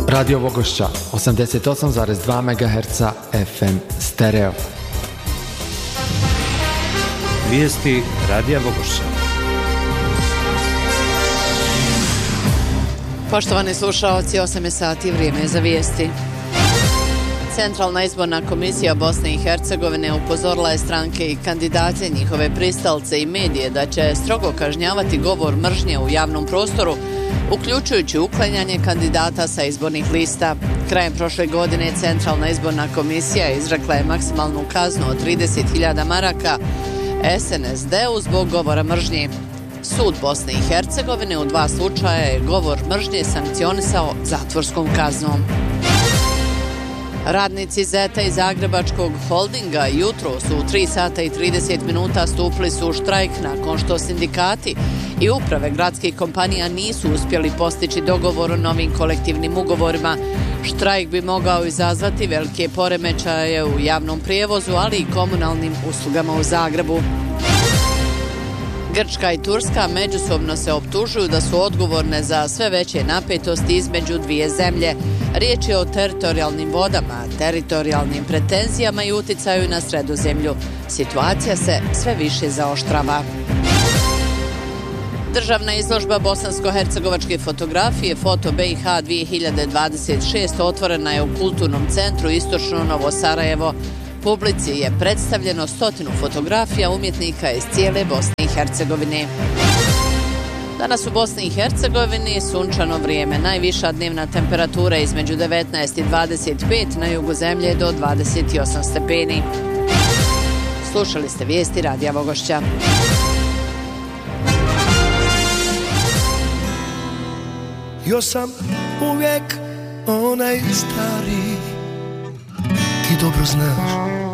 Radio Vogošća 88,2 MHz FM stereo. Vijesti Radija Vogošća. Poštovani slušaoci, 8 je sati, vrijeme je za vijesti. Centralna izborna komisija Bosne i Hercegovine upozorila je stranke i kandidate, njihove pristalce i medije da će strogo kažnjavati govor mržnje u javnom prostoru, uključujući uklanjanje kandidata sa izbornih lista. Krajem prošle godine Centralna izborna komisija izrekla je maksimalnu kaznu od 30.000 maraka SNSD-u zbog govora mržnje. Sud Bosne i Hercegovine u 2 slučaja je govor mržnje sankcionisao zatvorskom kaznom. Radnici Zeta i Zagrebačkog holdinga jutro su u 3 sata i 30 minuta stupili su u štrajk nakon što sindikati i uprave gradskih kompanija nisu uspjeli postići dogovor o novim kolektivnim ugovorima. Štrajk bi mogao izazvati velike poremećaje u javnom prijevozu, ali i komunalnim uslugama u Zagrebu. Grčka i Turska međusobno se optužuju da su odgovorne za sve veće napetosti između dvije zemlje. Riječ je o teritorijalnim vodama, teritorijalnim pretenzijama i uticaju na Sredozemlju. Situacija se sve više zaoštrava. Državna izložba bosansko-hercegovačke fotografije Foto BiH 2026 otvorena je u Kulturnom centru Istočno Novo Sarajevo. Publici je predstavljeno 100 fotografija umjetnika iz cijele Bosne i Hercegovine. Danas u Bosni i Hercegovini sunčano vrijeme, najviša dnevna temperatura između 19 i 25, na jugu zemlje do 28 stepeni. Slušali ste vijesti Radija Vogošća. Još sam uvijek onaj stari, ti dobro znaš.